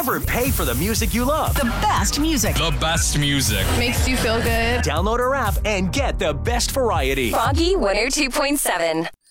Never pay for the music you love. The best music. The best music. Makes you feel good. Download our app and get the best variety. Froggy 102.7.